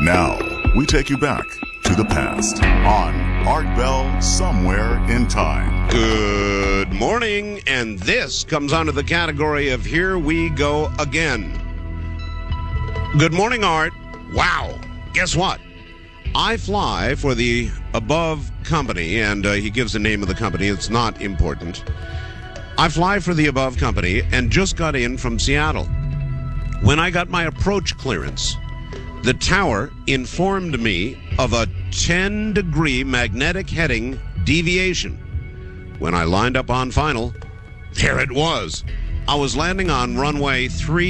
Now, we take you back to the past on Art Bell Somewhere in Time. Good morning, and this comes under the category of Here We Go Again. Good morning, Art. Wow. Guess what? I fly for the above company, and he gives the name of the company. It's not important. I fly for the above company and just got in from Seattle. When I got my approach clearance, the tower informed me of a 10-degree magnetic heading deviation. When I lined up on final, there it was. I was landing on runway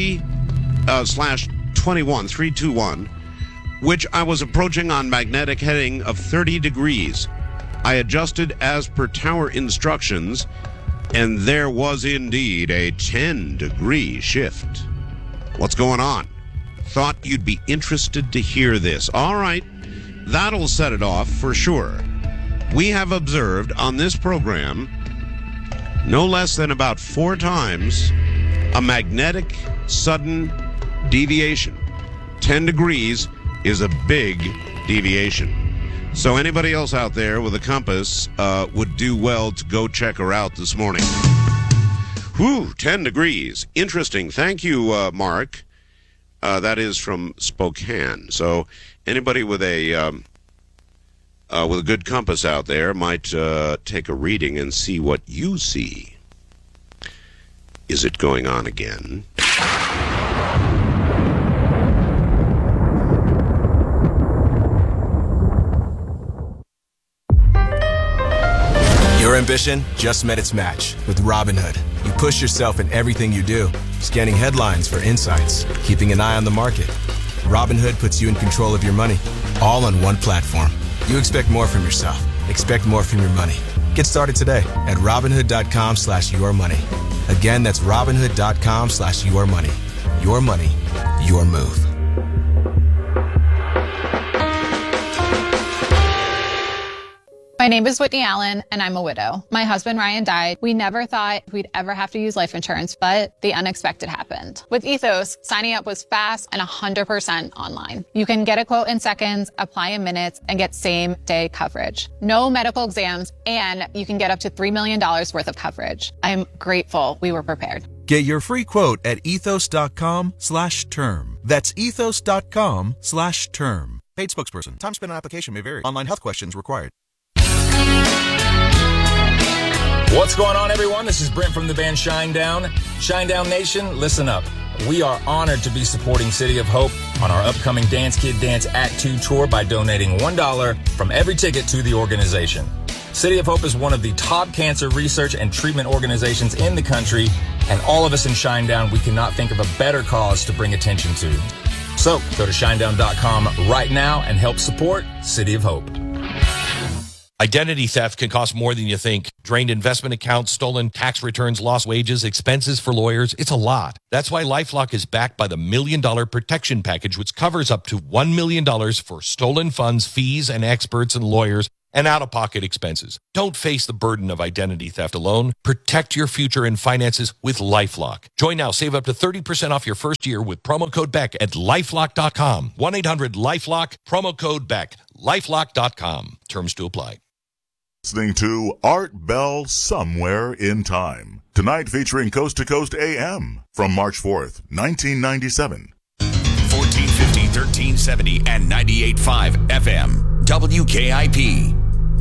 3/21, which I was approaching on magnetic heading of 30 degrees. I adjusted as per tower instructions, and there was indeed a 10-degree shift. What's going on? Thought you'd be interested to hear this. All right, that'll set it off for sure. We have observed on this program no less than about 4 times a magnetic sudden deviation. 10 degrees is a big deviation. So anybody else out there with a compass would do well to go check her out this morning. Whew, 10 degrees. Interesting. Thank you, Mark. That is from Spokane. So anybody with a good compass out there might take a reading and see what you see. Is it going on again? Your ambition just met its match with Robinhood. You push yourself in everything you do, scanning headlines for insights, keeping an eye on the market. Robinhood puts you in control of your money, all on one platform. You expect more from yourself. Expect more from your money. Get started today at Robinhood.com/yourmoney. Again, that's Robinhood.com/yourmoney. Your money, your move. My name is Whitney Allen, and I'm a widow. My husband, Ryan, died. We never thought we'd ever have to use life insurance, but the unexpected happened. With Ethos, signing up was fast and 100% online. You can get a quote in seconds, apply in minutes, and get same-day coverage. No medical exams, and you can get up to $3 million worth of coverage. I'm grateful we were prepared. Get your free quote at ethos.com/term. That's ethos.com/term. Paid spokesperson. Time spent on application may vary. Online health questions required. What's going on, everyone? This is Brent from the band Shinedown. Shinedown Nation, listen up. We are honored to be supporting City of Hope on our upcoming Dance Kid Dance Act 2 tour by donating $1 from every ticket to the organization. City of Hope is one of the top cancer research and treatment organizations in the country, and all of us in Shinedown, we cannot think of a better cause to bring attention to. So, go to shinedown.com right now and help support City of Hope. Identity theft can cost more than you think. Drained investment accounts, stolen tax returns, lost wages, expenses for lawyers. It's a lot. That's why LifeLock is backed by the $1 Million Protection Package, which covers up to $1 million for stolen funds, fees, and experts and lawyers, and out-of-pocket expenses. Don't face the burden of identity theft alone. Protect your future and finances with LifeLock. Join now. Save up to 30% off your first year with promo code BECK at LifeLock.com. 1-800-LifeLock, promo code BECK. LifeLock.com. Terms to apply. Listening to Art Bell Somewhere in Time. Tonight featuring Coast to Coast AM from March 4th, 1997. 1450, 1370, and 98.5 FM. WKIP.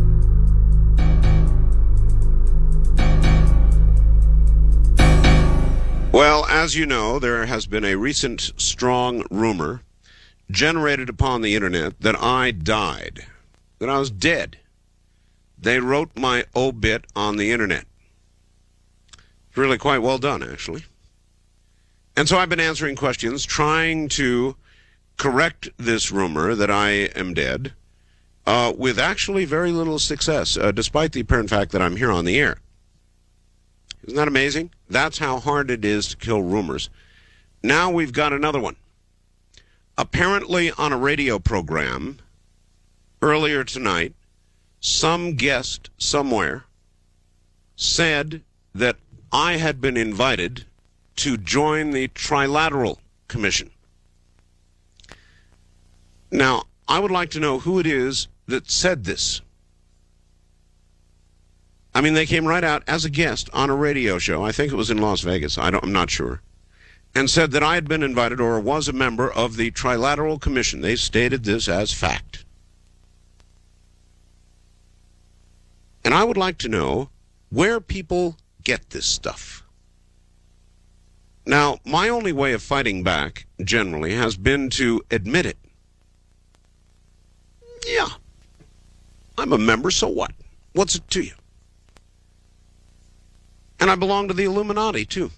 Well, as you know, there has been a recent strong rumor generated upon the internet that I died, that I was dead. They wrote my obit on the internet. Really quite well done, actually. And so I've been answering questions, trying to correct this rumor that I am dead, with actually very little success, despite the apparent fact that I'm here on the air. Isn't that amazing? That's how hard it is to kill rumors. Now we've got another one. Apparently on a radio program earlier tonight, some guest somewhere said that I had been invited to join the Trilateral Commission. Now, I would like to know who it is that said this. I mean, they came right out as a guest on a radio show. I think it was in Las Vegas. I'm not sure. And said that I had been invited or was a member of the Trilateral Commission. They stated this as fact. And I would like to know where people get this stuff. Now, my only way of fighting back, generally, has been to admit it. Yeah, I'm a member, so what? What's it to you? And I belong to the Illuminati, too.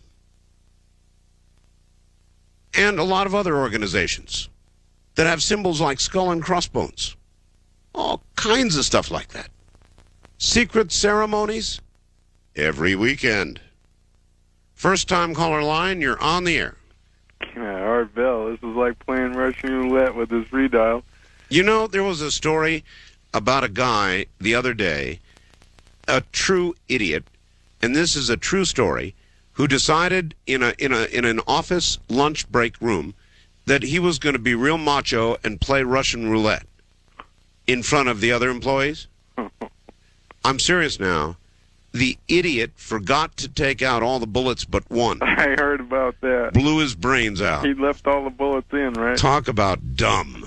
And a lot of other organizations that have symbols like skull and crossbones. All kinds of stuff like that. Secret ceremonies every weekend. First time caller line, you're on the air. Art Bell, this is like playing Russian roulette with this redial. You know, there was a story about a guy the other day, a true idiot, and this is a true story, who decided in an office lunch break room that he was going to be real macho and play Russian roulette in front of the other employees. I'm serious now. The idiot forgot to take out all the bullets but one. I heard about that. Blew his brains out. He left all the bullets in, right? Talk about dumb.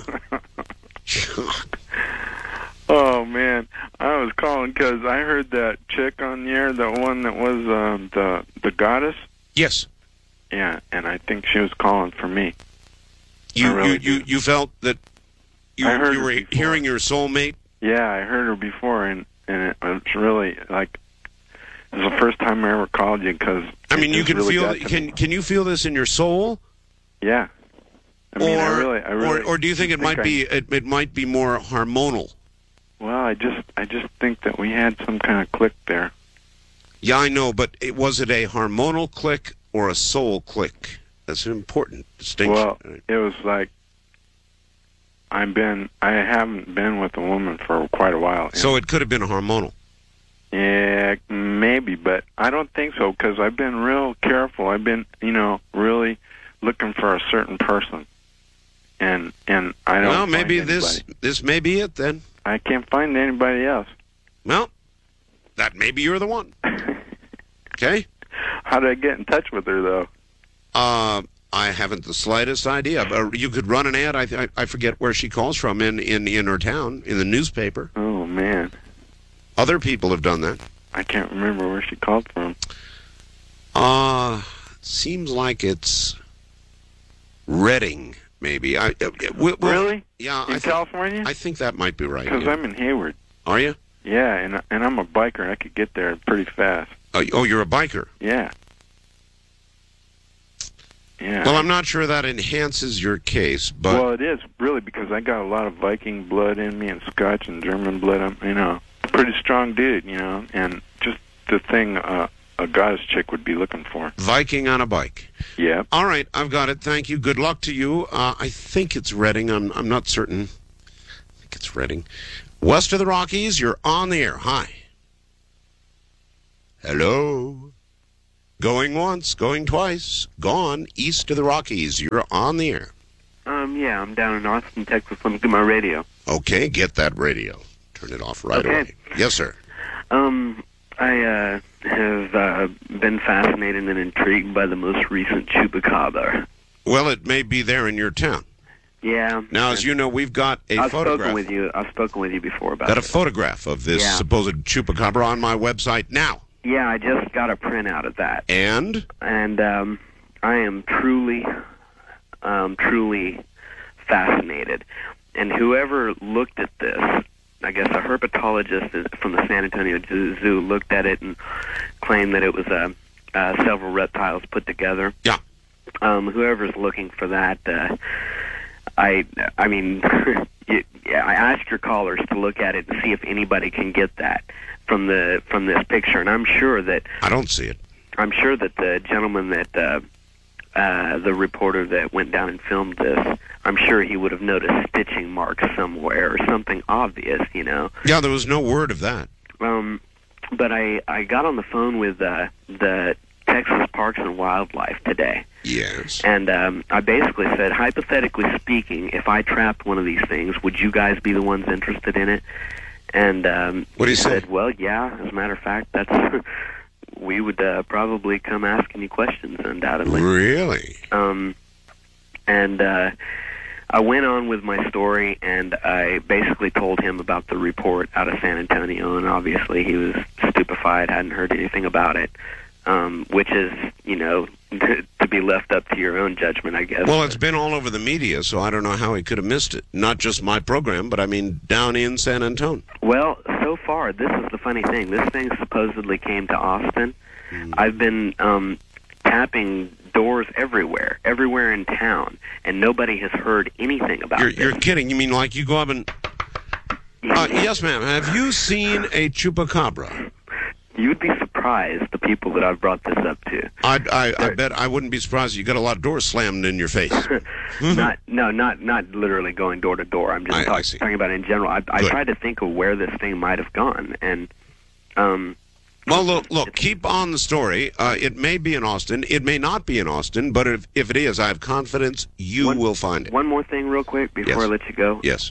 Oh, man. I was calling because I heard that chick on the air, the one that was the goddess. Yes. Yeah, and I think she was calling for me. You felt that you were hearing your soulmate? Yeah, I heard her before, and it was really like, it was the first time I ever called you because I mean, you can really feel. Can you feel this in your soul? Yeah. I mean, I really. Or do you think it might be more hormonal? Well, I just think that we had some kind of click there. Yeah, I know, but was it a hormonal click or a soul click? That's an important distinction. Well, it was like I haven't been with a woman for quite a while. So it could have been hormonal. Yeah, maybe, but I don't think so because I've been real careful. I've been, really looking for a certain person, and I don't. Well, maybe find anybody. this may be it then. I can't find anybody else. Well, that maybe you're the one. Okay. How did I get in touch with her though? I haven't the slightest idea. But you could run an ad. I forget where she calls from in her town in the newspaper. Oh man. Other people have done that. I can't remember where she called from. Seems like it's Redding, maybe. Really? Yeah. In California? I think that might be right. Because yeah. I'm in Hayward. Are you? Yeah, and I'm a biker. I could get there pretty fast. Oh, you're a biker? Yeah. Yeah. Well, I'm not sure that enhances your case, but... Well, it is, really, because I got a lot of Viking blood in me and Scotch and German blood. I'm, pretty strong dude, and just the thing a goddess chick would be looking for. Viking on a bike. Yeah. All right, I've got it. Thank you. Good luck to you. I think it's Redding. I'm not certain. I think it's Redding. West of the Rockies, you're on the air. Hi. Hello. Going once, going twice, gone. East of the Rockies, you're on the air. Yeah, I'm down in Austin, Texas. Let me get my radio. Okay, get that radio. Turn it off right away. Yes, sir. I have been fascinated and intrigued by the most recent chupacabra. Well, it may be there in your town. Yeah. Now, as you know, we've got a photograph. I've spoken with you before about got it. a photograph of this supposed chupacabra on my website now. Yeah, I just got a printout of that. And I am truly fascinated. And whoever looked at this, I guess a herpetologist from the San Antonio Zoo looked at it and claimed that it was several reptiles put together. Yeah. Whoever's looking for that, I mean, I asked your callers to look at it and see if anybody can get that from this picture, and I'm sure that I don't see it. I'm sure that the gentleman that the reporter that went down and filmed this, I'm sure he would have noticed stitching marks somewhere or something obvious, Yeah, there was no word of that. But I got on the phone with the Texas Parks and Wildlife today. Yes. And I basically said, hypothetically speaking, if I trapped one of these things, would you guys be the ones interested in it? And what did he said, say? well, yeah, as a matter of fact, that's we would probably come asking you questions, undoubtedly. Really? And I went on with my story, and I basically told him about the report out of San Antonio, and obviously he was stupefied, hadn't heard anything about it, which is, to be left up to your own judgment, I guess. Well, it's been all over the media, so I don't know how he could have missed it. Not just my program, but I mean down in San Antonio. Well, so far, this is the funny thing. This thing supposedly came to Austin. I've been tapping doors everywhere in town, and nobody has heard anything about it. You're kidding. You mean like you go up and... yes, ma'am. Have you seen a chupacabra? You'd be surprised, the people that I've brought this up to. I bet I wouldn't be surprised you got a lot of doors slammed in your face. Not literally going door to door. I'm just talking about in general. I tried to think of where this thing might have gone, and... Well, look, keep on the story. It may be in Austin. It may not be in Austin, but if it is, I have confidence you will find it. One more thing real quick before I let you go. Yes.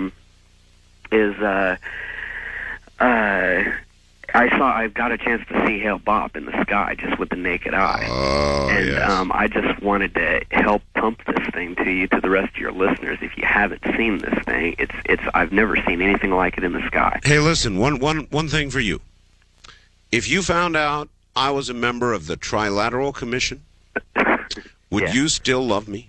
I got a chance to see Hale Bopp in the sky just with the naked eye. Oh, and yes. I just wanted to help pump this thing to you, to the rest of your listeners. If you haven't seen this thing, I've never seen anything like it in the sky. Hey, listen, one thing for you. If you found out I was a member of the Trilateral Commission, would you still love me?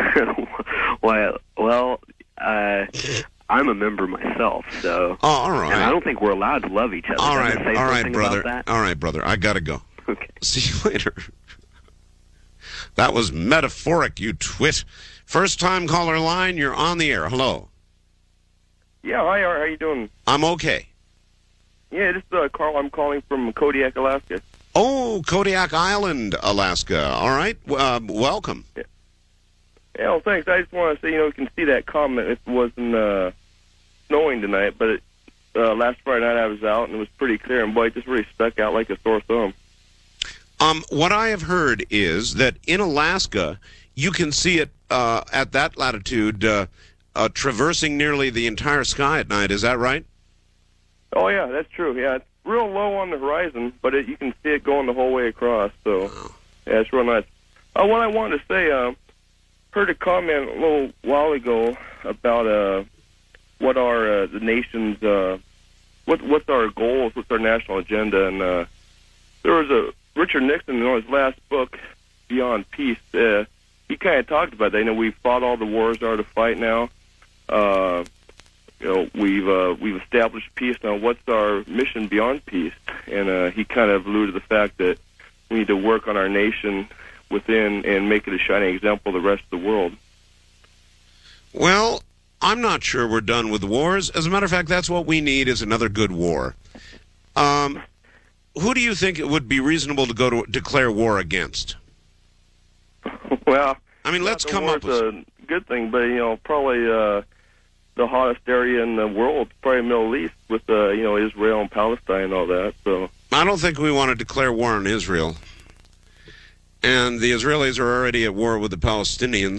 Well, I'm a member myself, so... Oh, all right. And I don't think we're allowed to love each other. All right, brother. About that? All right, brother. I gotta go. Okay. See you later. That was metaphoric, you twit. First time caller line, you're on the air. Hello. Yeah, hi, how you doing? I'm okay. Yeah, this is Carl. I'm calling from Kodiak, Alaska. Oh, Kodiak Island, Alaska. All right. Welcome. Yeah, well, thanks. I just want to say, you can see that comment. It wasn't snowing tonight, but last Friday night I was out, and it was pretty clear, and boy, it just really stuck out like a sore thumb. What I have heard is that in Alaska, you can see it at that latitude traversing nearly the entire sky at night. Is that right? Oh, yeah, that's true. Yeah, it's real low on the horizon, but you can see it going the whole way across. So, yeah, it's real nice. What I wanted to say, heard a comment a little while ago about what are the nation's, what's our goals, what's our national agenda, and there was Richard Nixon in his last book, Beyond Peace, he kind of talked about that. We've fought all the wars there are to fight now. We've established peace. Now, what's our mission beyond peace? And he kind of alluded to the fact that we need to work on our nation within and make it a shining example to the rest of the world. Well, I'm not sure we're done with wars. As a matter of fact, that's what we need is another good war. Who do you think it would be reasonable to go to declare war against? Well, I mean, let's come up with a good thing, but probably the hottest area in the world, probably Middle East, with Israel and Palestine and all that. So I don't think we want to declare war on Israel. And the Israelis are already at war with the Palestinians.